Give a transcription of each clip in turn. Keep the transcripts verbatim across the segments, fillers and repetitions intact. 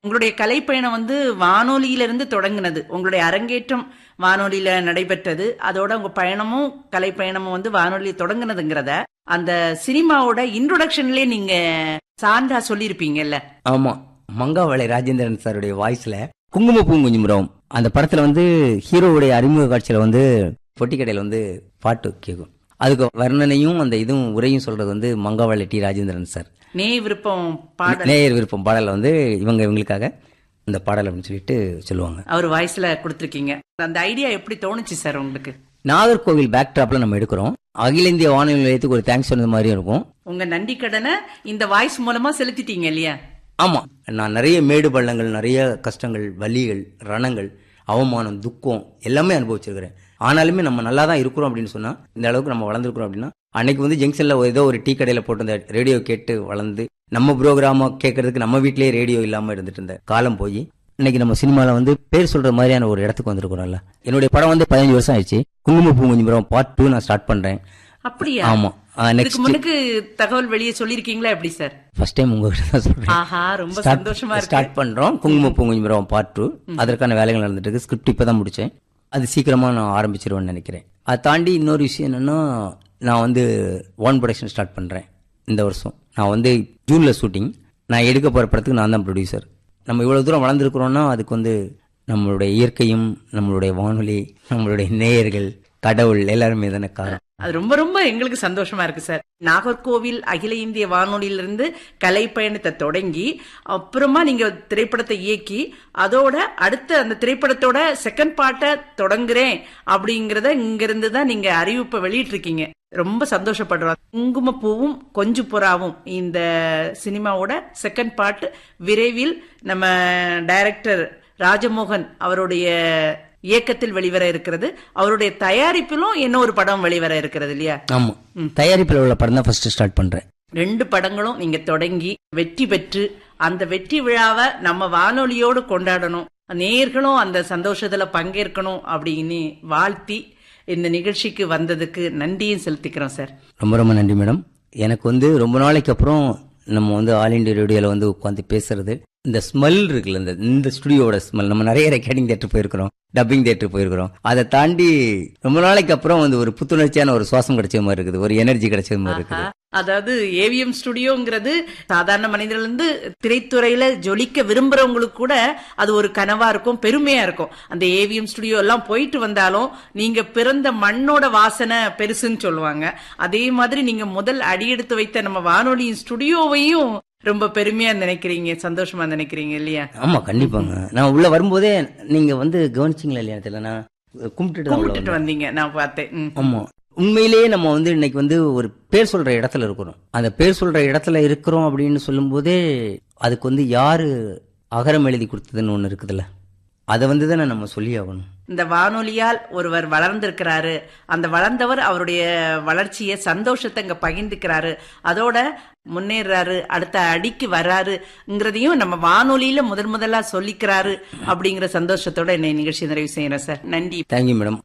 உங்களுடைய கலைப்பயணம் வந்து வானொலியிலிருந்து தொடங்கினது. உங்களுடைய அரங்கேற்றம் வானொலியில நடைபெற்றது. அதோட உங்க பயணமும் கலைப்பயணமும் வந்து வானொலியில் தொடங்கினதுங்கிறத அந்த சினிமாவோட இன்ட்ரோடக்ஷன்லயே நீங்க சான்றா சொல்லியிருப்பீங்கல்ல. ஆமா, மங்காவளை ராஜேந்திரன் சாருடைய வாய்ஸ்ல குங்குமப்பூ குஞ்சுமுறம் அந்த படத்துல வந்து ஹீரோவுடைய அறிமுக காட்சியில வந்து பொட்டி கடையில வந்து பாட்டு கேட்கும். அதுக்கு வர்ணனையும் அந்த இதுவும் உரையும் சொல்றது வந்து மங்காவளை டி ராஜேந்திரன் சார். நேய விருப்பம் பாடல், நேயர் விருப்பம் பாடல வந்து இவங்க இவங்களுக்காக இந்த பாடல் அப்படின்னு சொல்லிட்டு சொல்லுவாங்க. அவர் வாய்ஸ்ல கொடுத்திருக்கீங்க. அந்த ஐடியா எப்படி தோணுச்சு சார் உங்களுக்கு? நாகர்கோவில் பேக் டிராப்ல நம்ம எடுக்கிறோம். அகில இந்திய வானொலி நிலையத்துக்கு ஒரு தேங்க்ஸ் சொன்னது மாதிரியும் இருக்கும். உங்க நன்றி கடனை இந்த வாய்ஸ் மூலமா செலுத்திட்டீங்க இல்லையா? ஆமா, நான் நிறைய மேடு பள்ளங்கள், நிறைய கஷ்டங்கள், வலிகள், ரணங்கள், அவமானம், துக்கம் எல்லாமே அனுபவிச்சிருக்கிறேன். ஆனாலுமே நம்ம நல்லா தான் இருக்கிறோம் அப்படின்னு சொன்னா, இந்த அளவுக்கு நம்ம வளர்ந்துருக்கிறோம் அப்படின்னா, அன்னைக்கு வந்து ஜங்ஷன்ல ஏதோ ஒரு டீ கடையில போட்டு இந்த ரேடியோ கேட்டு வளர்ந்து நம்ம ப்ரோக்ராமா கேட்கறதுக்கு நம்ம வீட்லயே ரேடியோ இல்லாம இருந்துட்டு இருந்த காலம் போய் இன்னைக்கு நம்ம சினிமால வந்து பேர் சொல்ற மாதிரியான ஒரு இடத்துக்கு வந்திருக்கிறோம்ல. என்னுடைய படம் வந்து பதினஞ்சு வருஷம் ஆயிடுச்சு. குங்குமப்பூ குஞ்சுமுறம் பார்ட் டூ நான் ஸ்டார்ட் பண்றேன். அப்படியா? ஆமா. இதுக்கு முன்னுக்கு தகவல் வெளியே சொல்லிருக்கீங்களா எப்படி சார்? ஃபர்ஸ்ட் டைம் உங்ககிட்ட தான் சொல்றேன். ஆஹா, ரொம்ப சந்தோஷமா இருக்கு. ஸ்டார்ட் பண்றோம் குங்குமப்பூ குஞ்சுமுறம் பார்ட் டூ. அதற்கான வேலைகள் நடந்துட்டு இருக்கு. ஸ்கிரிப்ட் இப்பதான் முடிச்சேன். அது சீக்கிரமா நான் ஆரம்பிச்சிருவேன்னு நினைக்கிறேன். அதை தாண்டி இன்னொரு விஷயம் என்னன்னா, நான் வந்து ஒன் ப்ரொடக்ஷன் ஸ்டார்ட் பண்றேன் இந்த வருஷம். நான் வந்து ஜூன்ல ஷூட்டிங். நான் எடுக்க போற படத்துக்கு நான் தான் ப்ரொடியூசர். நம்ம இவ்வளவு தூரம் வளர்ந்துருக்கிறோம்னா அதுக்கு வந்து நம்மளுடைய இயற்கையும், நம்மளுடைய வானொலி, நம்மளுடைய நேயர்கள், கடவுள் எல்லாருமே தானே காரணம். அது ரொம்ப ரொம்ப எங்களுக்கு சந்தோஷமா இருக்கு சார். நாகர்கோவில் அகில இந்திய வானொலியிலிருந்து கலை பயணத்தை தொடங்கி அப்புறமா நீங்க திரைப்படத்தை இயக்கி அதோட அடுத்த அந்த திரைப்படத்தோட செகண்ட் பார்ட்டை தொடங்குறேன் அப்படிங்கறத இங்க இருந்து தான் நீங்க அறிவிப்பை வெளியிட்டு இருக்கீங்க. ரொம்ப சந்தோஷப்படுறோம். குங்குமப்பூவும் கொஞ்சு புறாவும் இந்த சினிமாவோட செகண்ட் பார்ட் விரைவில் நம்ம டைரக்டர் ராஜமோகன் அவருடைய இயக்கத்தில் வெளிவர இருக்கிறது. அவருடைய தயாரிப்பிலும் என்ன ஒரு படம் வெளிவர இருக்கிறது இல்லையா? ஆமா, தயாரிப்பில் உள்ள படம் தான் ஃபர்ஸ்ட் ஸ்டார்ட் பண்றேன். ரெண்டு படங்களும் நீங்க தொடங்கி வெற்றி பெற்று அந்த வெற்றி விழாவை நம்ம வானொலியோடு கொண்டாடணும், நேயர்களும் அந்த சந்தோஷத்துல பங்கேற்கணும் அப்படின்னு வாழ்த்தி இந்த நிகழ்ச்சிக்கு வந்ததுக்கு நன்றியும் செலுத்திக்கிறோம் சார். ரொம்ப ரொம்ப நன்றி மேடம். எனக்கு வந்து ரொம்ப நாளைக்கு அப்புறம் நம்ம வந்து ஆல் இண்டியா ரேடியோல வந்து உட்காந்து பேசுறது, இந்த ஸ்மெல் இருக்குல்ல, இந்த இந்த ஸ்டுடியோட ஸ்மெல். நம்ம நிறைய ரெக்கார்டிங் தியேட்டர் போயிருக்கிறோம், டப்பிங் தியேட்டர் போயிருக்கிறோம். அதை தாண்டி ரொம்ப நாளைக்கு அப்புறம் வந்து ஒரு புத்துணர்ச்சியான ஒரு சுவாசம் கிடைச்ச மாதிரி இருக்குது, ஒரு எனர்ஜி கிடைச்ச மாதிரி இருக்குது. அதாவது ஏவிஎம் ஸ்டுடியோங்கிறது சாதாரண மனிதர்கள் இருந்து திரைத்துறையில ஜொலிக்க விரும்புறவங்களுக்கு கூட அது ஒரு கனவா இருக்கும், பெருமையா இருக்கும். அந்த ஏவிஎம் ஸ்டுடியோ எல்லாம் போயிட்டு வந்தாலும் நீங்க பிறந்த மண்ணோட வாசனை பெருசுன்னு சொல்லுவாங்க. அதே மாதிரி நீங்க முதல் அடியெடுத்து வைத்த நம்ம வானொலியின் ஸ்டுடியோவையும் ரொம்ப பெருமையா நினைக்கிறீங்க, சந்தோஷமா நினைக்கிறீங்க இல்லையா? ஆமா, கண்டிப்பாங்க. நான் உள்ள வரும்போதே நீங்க வந்து கவனிச்சிங்களா இல்லையா தெரியல, நான் கும்பிட்டுட்டு கும்பிட்டுட்டு வந்தீங்க, நான் பார்த்தேன். ஆமா, உண்மையிலேயே நம்ம வந்து இன்னைக்கு வந்து ஒரு பேர் சொல்ற இடத்துல இருக்கிறோம். அந்த பேர் சொல்ற இடத்துல இருக்கிறோம் அப்படின்னு சொல்லும் போதே அதுக்கு வந்து யாரு அகரம் எழுதி கொடுத்ததுன்னு ஒண்ணு இருக்குதுல்ல, அதை வந்து தானே நம்ம சொல்லி ஆகணும். இந்த வானொலியால் ஒருவர் வளர்ந்திருக்கிறாரு, அந்த வளர்ந்தவர் அவருடைய வளர்ச்சியை சந்தோஷத்தை இங்க பகிர்ந்துக்கிறாரு, அதோட முன்னேறாரு, அடுத்த அடிக்கு வர்றாருங்கிறதையும் நம்ம வானொலியில முதல் முதலா சொல்லிக்கிறாரு அப்படிங்கிற சந்தோஷத்தோட என்னை நிகழ்ச்சி நிறைவு செய்யறேன் சார். நன்றி. Thank you madam.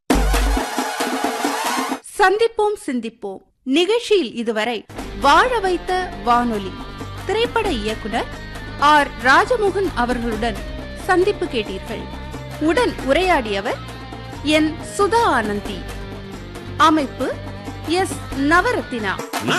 சந்திப்போம் சிந்திப்போம் நிகழ்ச்சியில் இதுவரை வாழ வைத்த வானொலி திரைப்பட இயக்குனர் ஆர் ராஜமோகன் அவர்களுடன் சந்திப்பு கேட்டீர்கள். உடன் உரையாடியவர் என் சுதா ஆனந்தி. அமைப்பு எஸ் நவரத்தினா.